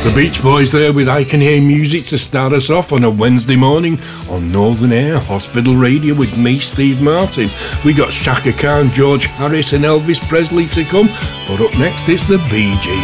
The Beach Boys there with I Can Hear Music to start us off on a Wednesday morning on Northern Air Hospital Radio with me, Steve Martin. We got Shaka Khan, George Harris and Elvis Presley to come, but up next it's the Bee Gees.